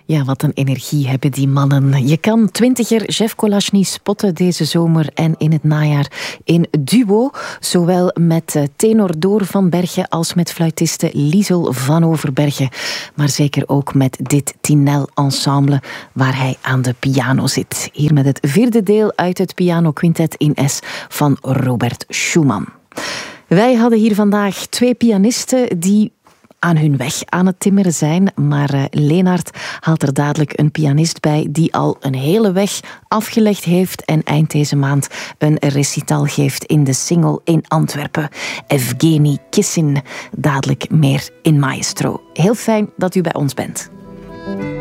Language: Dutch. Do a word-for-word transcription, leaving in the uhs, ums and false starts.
Ja, wat een energie hebben die mannen. Je kan twintiger Jeff Kolachny spotten deze zomer en in het najaar in duo. Zowel met tenor Door van Bergen als met fluitiste Liesel van Overbergen. Maar zeker ook met dit Tinel Ensemble waar hij aan de piano zit. Hier met het vierde deel uit het Piano Quintet in S van Robert Schumann. Wij hadden hier vandaag twee pianisten die aan hun weg aan het timmeren zijn. Maar uh, Leenaert haalt er dadelijk een pianist bij die al een hele weg afgelegd heeft en eind deze maand een recital geeft in de Singel in Antwerpen. Evgeny Kissin, dadelijk meer in Maestro. Heel fijn dat u bij ons bent.